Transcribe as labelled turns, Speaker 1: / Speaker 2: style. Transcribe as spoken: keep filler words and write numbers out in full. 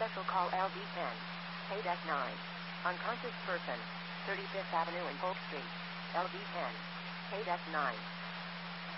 Speaker 1: Special call L V ten. Paid S nine. Unconscious person. thirty-fifth Avenue and Polk Street. L V ten. Paid S nine.